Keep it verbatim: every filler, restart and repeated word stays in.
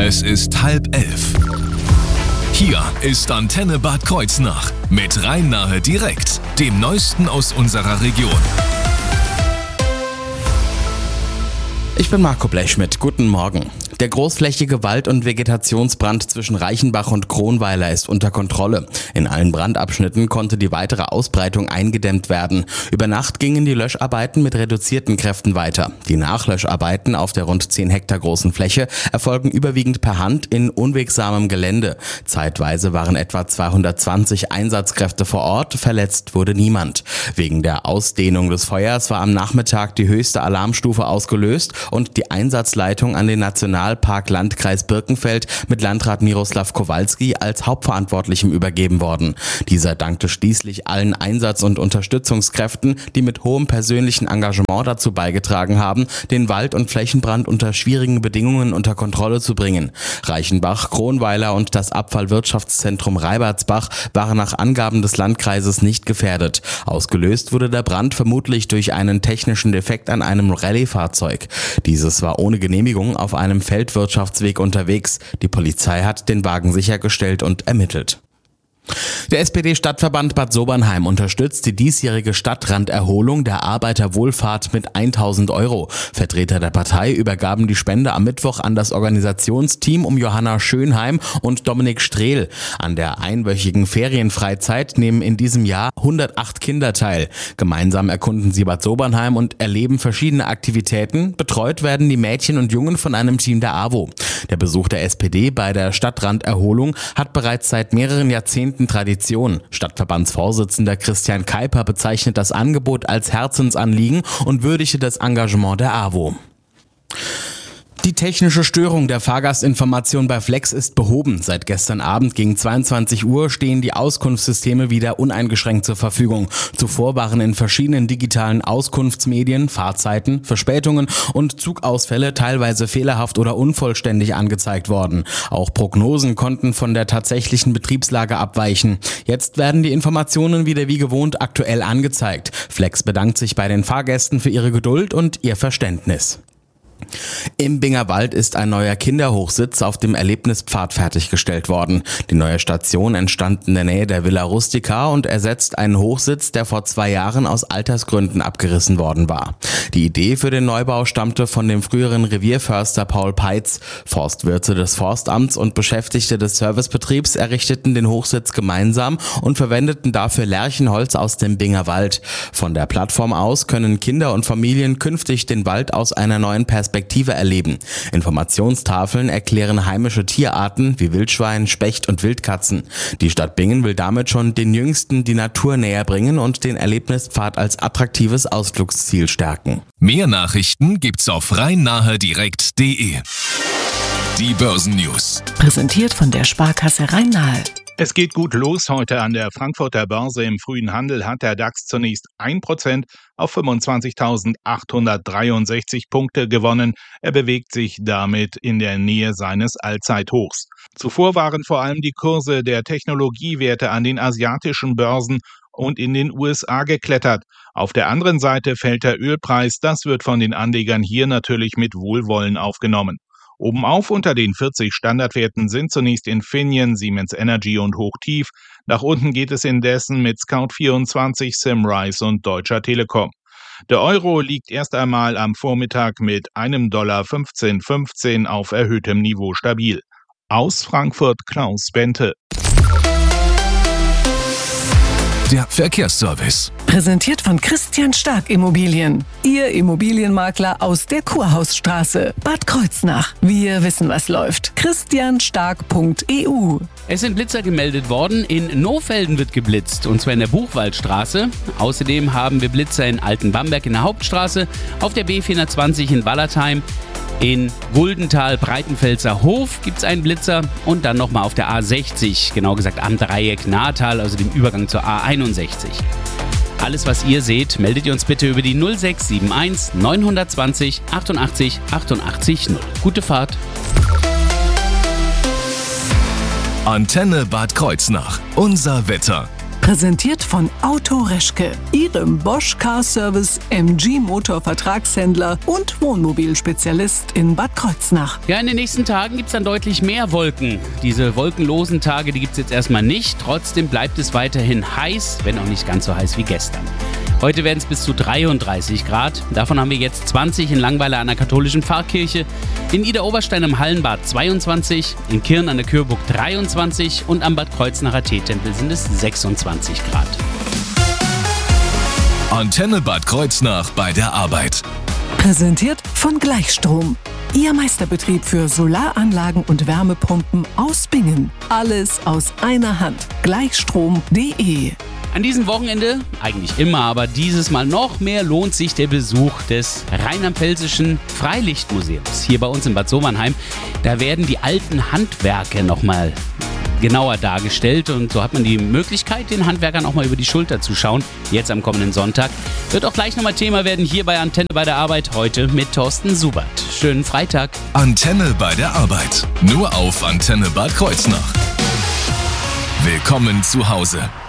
Es ist halb elf. Hier ist Antenne Bad Kreuznach mit Rhein-Nahe direkt, dem Neuesten aus unserer Region. Ich bin Marco Blechschmidt. Guten Morgen. Der großflächige Wald- und Vegetationsbrand zwischen Reichenbach und Kronweiler ist unter Kontrolle. In allen Brandabschnitten konnte die weitere Ausbreitung eingedämmt werden. Über Nacht gingen die Löscharbeiten mit reduzierten Kräften weiter. Die Nachlöscharbeiten auf der rund zehn Hektar großen Fläche erfolgen überwiegend per Hand in unwegsamem Gelände. Zeitweise waren etwa zweihundertzwanzig Einsatzkräfte vor Ort, verletzt wurde niemand. Wegen der Ausdehnung des Feuers war am Nachmittag die höchste Alarmstufe ausgelöst und die Einsatzleitung an den Nationalpark Landkreis Birkenfeld mit Landrat Miroslav Kowalski als Hauptverantwortlichem übergeben worden. Dieser dankte schließlich allen Einsatz- und Unterstützungskräften, die mit hohem persönlichen Engagement dazu beigetragen haben, den Wald- und Flächenbrand unter schwierigen Bedingungen unter Kontrolle zu bringen. Reichenbach, Kronweiler und das Abfallwirtschaftszentrum Reibertsbach waren nach Angaben des Landkreises nicht gefährdet. Ausgelöst wurde der Brand vermutlich durch einen technischen Defekt an einem Rallye-Fahrzeug. Dieses war ohne Genehmigung auf einem Feldwirtschaftsweg unterwegs. Die Polizei hat den Wagen sichergestellt und ermittelt. Der S P D-Stadtverband Bad Sobernheim unterstützt die diesjährige Stadtranderholung der Arbeiterwohlfahrt mit tausend Euro. Vertreter der Partei übergaben die Spende am Mittwoch an das Organisationsteam um Johanna Schönheim und Dominik Strehl. An der einwöchigen Ferienfreizeit nehmen in diesem Jahr hundertacht Kinder teil. Gemeinsam erkunden sie Bad Sobernheim und erleben verschiedene Aktivitäten. Betreut werden die Mädchen und Jungen von einem Team der A W O. Der Besuch der S P D bei der Stadtranderholung hat bereits seit mehreren Jahrzehnten Tradition. Stadtverbandsvorsitzender Christian Keiper bezeichnet das Angebot als Herzensanliegen und würdigte das Engagement der A W O. Die technische Störung der Fahrgastinformation bei Flex ist behoben. Seit gestern Abend gegen zweiundzwanzig Uhr stehen die Auskunftssysteme wieder uneingeschränkt zur Verfügung. Zuvor waren in verschiedenen digitalen Auskunftsmedien Fahrzeiten, Verspätungen und Zugausfälle teilweise fehlerhaft oder unvollständig angezeigt worden. Auch Prognosen konnten von der tatsächlichen Betriebslage abweichen. Jetzt werden die Informationen wieder wie gewohnt aktuell angezeigt. Flex bedankt sich bei den Fahrgästen für ihre Geduld und ihr Verständnis. Im Bingerwald ist ein neuer Kinderhochsitz auf dem Erlebnispfad fertiggestellt worden. Die neue Station entstand in der Nähe der Villa Rustica und ersetzt einen Hochsitz, der vor zwei Jahren aus Altersgründen abgerissen worden war. Die Idee für den Neubau stammte von dem früheren Revierförster Paul Peitz. Forstwirte des Forstamts und Beschäftigte des Servicebetriebs errichteten den Hochsitz gemeinsam und verwendeten dafür Lärchenholz aus dem Bingerwald. Von der Plattform aus können Kinder und Familien künftig den Wald aus einer neuen Perspektive Perspektive erleben. Informationstafeln erklären heimische Tierarten wie Wildschwein, Specht und Wildkatzen. Die Stadt Bingen will damit schon den Jüngsten die Natur näher bringen und den Erlebnispfad als attraktives Ausflugsziel stärken. Mehr Nachrichten gibt's auf rhein-nahe direkt punkt de. Die Börsennews. Präsentiert von der Sparkasse Rhein-Nahe. Es geht gut los. Heute an der Frankfurter Börse im frühen Handel hat der DAX zunächst ein Prozent auf fünfundzwanzigtausendachthundertdreiundsechzig Punkte gewonnen. Er bewegt sich damit in der Nähe seines Allzeithochs. Zuvor waren vor allem die Kurse der Technologiewerte an den asiatischen Börsen und in den U S A geklettert. Auf der anderen Seite fällt der Ölpreis. Das wird von den Anlegern hier natürlich mit Wohlwollen aufgenommen. Obenauf unter den vierzig Standardwerten sind zunächst Infineon, Siemens Energy und Hochtief. Nach unten geht es indessen mit Scout vierundzwanzig, Simrise und Deutscher Telekom. Der Euro liegt erst einmal am Vormittag mit einem Dollar fünfzehn fünfzehn auf erhöhtem Niveau stabil. Aus Frankfurt Klaus Bente. Der Verkehrsservice. Präsentiert von Christian Stark Immobilien. Ihr Immobilienmakler aus der Kurhausstraße. Bad Kreuznach. Wir wissen, was läuft. christian stark punkt e u. Es sind Blitzer gemeldet worden. In Nohfelden wird geblitzt, und zwar in der Buchwaldstraße. Außerdem haben wir Blitzer in Altenbamberg in der Hauptstraße, auf der B vierhundertzwanzig in Wallertheim. In Guldental, Breitenfelser Hof gibt es einen Blitzer und dann nochmal auf der A sechzig, genau gesagt am Dreieck Nahtal, also dem Übergang zur A einundsechzig. Alles, was ihr seht, meldet ihr uns bitte über die null sechs sieben eins neun zwei null achtundachtzig achtundachtzig null. Gute Fahrt! Antenne Bad Kreuznach. Unser Wetter. Präsentiert von Auto Reschke, Ihrem Bosch Car Service M G Motor Vertragshändler und Wohnmobilspezialist in Bad Kreuznach. Ja, in den nächsten Tagen gibt es dann deutlich mehr Wolken. Diese wolkenlosen Tage, die gibt es jetzt erstmal nicht. Trotzdem bleibt es weiterhin heiß, wenn auch nicht ganz so heiß wie gestern. Heute werden es bis zu dreiunddreißig Grad. Davon haben wir jetzt zwanzig in Langweiler an der katholischen Pfarrkirche, in Idar-Oberstein im Hallenbad zweiundzwanzig, in Kirn an der Kürburg dreiundzwanzig und am Bad Kreuznacher Teetempel sind es sechsundzwanzig Grad. Antenne Bad Kreuznach bei der Arbeit. Präsentiert von Gleichstrom. Ihr Meisterbetrieb für Solaranlagen und Wärmepumpen aus Bingen. Alles aus einer Hand. Gleichstrom punkt de. An diesem Wochenende, eigentlich immer, aber dieses Mal noch mehr, lohnt sich der Besuch des Rheinland-Pfälzischen Freilichtmuseums hier bei uns in Bad Sobernheim. Da werden die alten Handwerke nochmal genauer dargestellt und so hat man die Möglichkeit, den Handwerkern auch mal über die Schulter zu schauen. Jetzt am kommenden Sonntag. Wird auch gleich nochmal Thema werden hier bei Antenne bei der Arbeit, heute mit Thorsten Subert. Schönen Freitag. Antenne bei der Arbeit. Nur auf Antenne Bad Kreuznach. Willkommen zu Hause.